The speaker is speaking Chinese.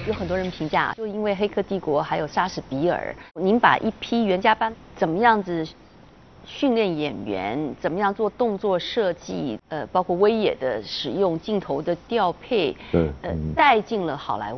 有很多人评价，就因为《黑客帝国》还有《莎士比尔》，您把一批原家班怎么样子训练演员，怎么样做动作设计，包括威野的使用、镜头的调配，带进了好莱坞。